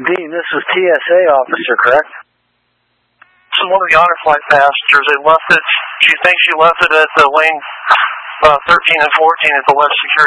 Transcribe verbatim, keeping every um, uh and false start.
Dean, this is T S A officer, correct? This is one of the honor flight passengers. They left it, she thinks she left it at the lane uh, thirteen and fourteen at the left security.